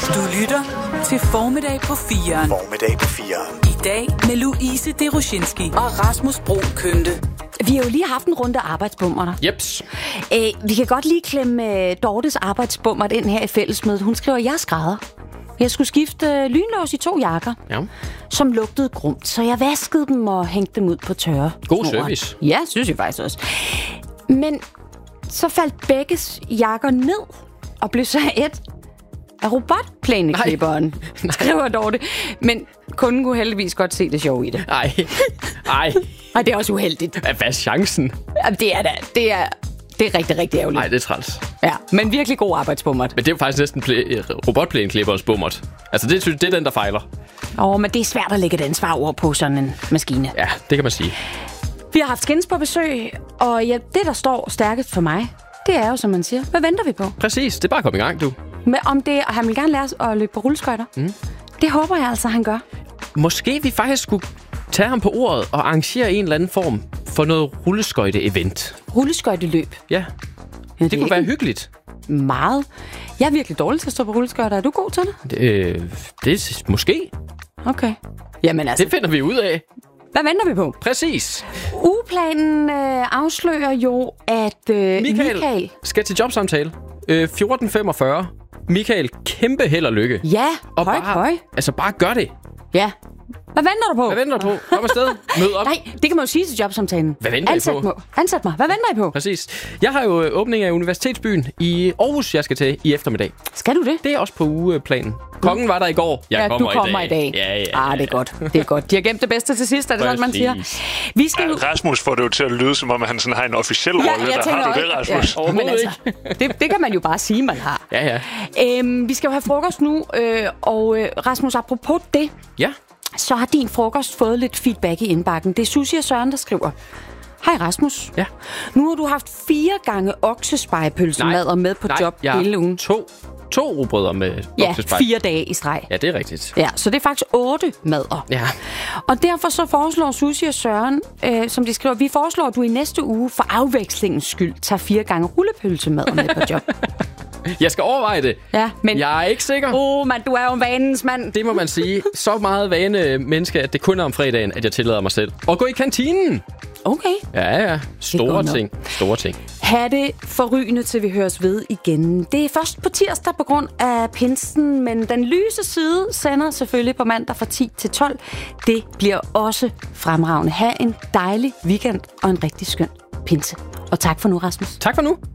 Du lytter til Formiddag på 4'eren. Formiddag på 4'eren. I dag med Louise Deroshinski og Rasmus Broen Kønte. Vi har jo lige haft en runde arbejdsbummer. Jeps. Vi kan godt lige klemme Dortes arbejdsbummer ind her i fællesmødet. Hun skriver, jeg er skrædder. Jeg skulle skifte lynlås i 2 jakker, som lugtede grumt, så jeg vaskede dem og hængte dem ud på tørre. God service. Ja, synes jeg faktisk også. Men så faldt begge jakker ned og blev så et af robotplæneklipperen, skriver Dorte. Men kunden kunne heldigvis godt se det sjove i det. Nej. Og det er også uheldigt. Hvad er chancen? Jamen, det er rigtig, rigtig ærgerligt. Nej, det er træls. Ja, men virkelig god arbejdsbummert. Men det er jo faktisk næsten robotplæneklipperens bummert. Altså, det er den, der fejler. Men det er svært at lægge et ansvar over på sådan en maskine. Ja, det kan man sige. Vi har haft Skins på besøg, og ja, det, der står stærkest for mig, det er jo, som man siger, hvad venter vi på? Præcis, det er bare at komme i gang, du. Men om det, og han vil gerne lære os at løbe på rulleskøjter. Det håber jeg altså, han gør. Måske vi faktisk skulle tage ham på ordet og arrangere en eller anden form for noget rulleskøjte-event. Rulleskøjteløb. Ja, det kunne være hyggeligt. Meget. Jeg er virkelig dårlig til at stå på rulleskøjter. Er du god til det? Det er måske. Okay. Jamen altså. Det finder vi ud af. Hvad venter vi på? Præcis. Ugeplanen afslører jo, at Michael skal til jobsamtale. 14:45. Michael, kæmpe held og lykke. Ja, og høj. Altså, bare gør det. Ja. Hvad venter du på? Hvad venter du på? Kom afsted. Mød op. Nej, det kan man jo sige til jobsamtalen. Hvad venter I på? Ansæt mig. Hvad venter I på? Præcis. Jeg har jo åbning af Universitetsbyen i Aarhus, jeg skal til i eftermiddag. Skal du det? Det er også på ugeplanen. Kongen var der i går. Du kommer i dag. Ja. Det er godt. Det er godt. De har gemt det bedste til sidst, er det sådan, man siger. Vi skal Rasmus får det jo til at lyde, som om han sådan har en officiel rolle. Har du det, Rasmus? Ja, men altså, det kan man jo bare sige, man har. Ja. Vi skal jo have frokost nu, og Rasmus, apropos det, så har din frokost fået lidt feedback i indbakken. Det er Susie og Søren, der skriver. Hej Rasmus. Ja. Nu har du haft 4 gange oksespejepølsemadder med på job hele ugen. To rugbrødder med oksespej. 4 dage i streg. Ja, det er rigtigt. Ja, så det er faktisk 8 madder. Ja. Og derfor så foreslår Susie og Søren, som de skriver, vi foreslår, at du i næste uge for afvekslingens skyld tager 4 gange rullepølsemadder med på job. Jeg skal overveje det. Ja, men jeg er ikke sikker. Mand, du er jo en vanens mand. Det må man sige. Så meget vane menneske, at det kun er om fredagen, at jeg tillader mig selv at gå i kantinen. Okay. Ja. Store ting. Ha' det forrygende, til vi høres ved igen. Det er først på tirsdag på grund af pinsen, men den lyse side sender selvfølgelig på mandag fra 10 til 12. Det bliver også fremragende. Ha' en dejlig weekend og en rigtig skøn pinse. Og tak for nu, Rasmus. Tak for nu.